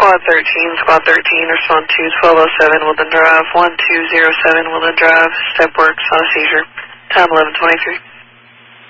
Squad 13, respond to 1207 Woodland Drive, 1207 Woodland Drive, step work, saw a seizure, time 11:23.